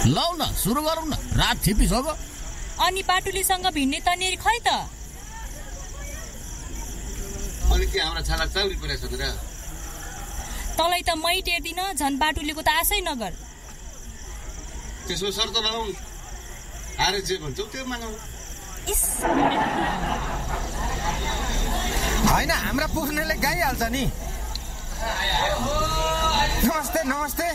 लौ न सुरु गरौँ न, रात छिपिसक्यो। अनि बाटुलीसँग भिड्ने तनिर खै त? अनि के हाम्रा छाला चाउरी परेछ र? तँलाई त मै टेर्दिन, झन् बाटुलीको त आशै नगर। त्यसो शर्त लगाऊ, हारे जे भन्छौ त्यो मानौ। होइन, हाम्रा पुग्नेले गाइहाल्छ नि। नमस्ते नमस्ते।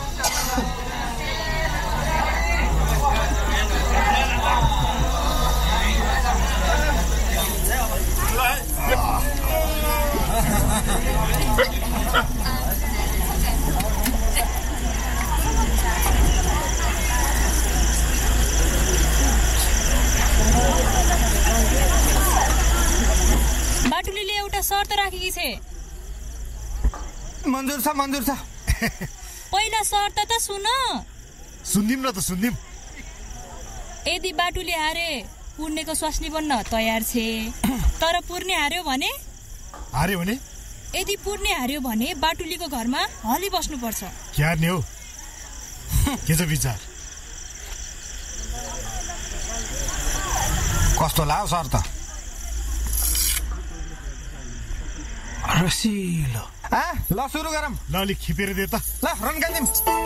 बाटुलीले एउटा शर्त राखेकी छे। मन्जुर छ मन्जुर छ। पहिला शर्त त सुन। सुन्दिम न त सुन्दिम। यदि बाटुले हारे पुर्नेको स्वास्नी बन्न तयार छे, तर पुर्ने हार्यो भने? हार्यो भने? यदि पुर्ने हार्यो भने बाटुलीको घरमा हली बस्नुपर्छ। के हार्ने हो? के छ विचार? कस्तो लाग्यो शर्त? रसिलो। ल सुरु गरौँ। ल अलिक खिपेर दे त। ल रन्कादिम।